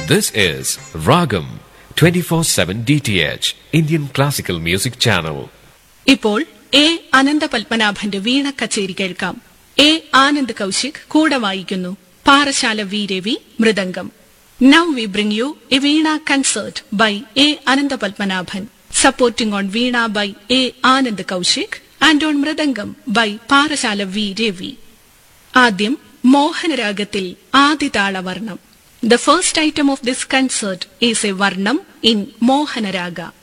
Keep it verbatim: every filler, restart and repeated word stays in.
This is Ragam twenty-four seven D T H Indian Classical Music Channel. ഇപ്പോൾ A അനന്ത പത്മനാഭന്റെ വീണ കച്ചേരി കേൾക്കാം. A Anand Kaushik കൂടെ വായിക്കുന്നു. Parassala V Ravi mridangam. Now we bring you a Veena concert by A. Ananda Padmanabhan, supporting on Veena by A. Anand Kaushik and on Mridangam by Parashala V. Revi. Adyam Mohanaragatil Aditala Varnam. The first item of this concert is a Varnam in Mohanaraga.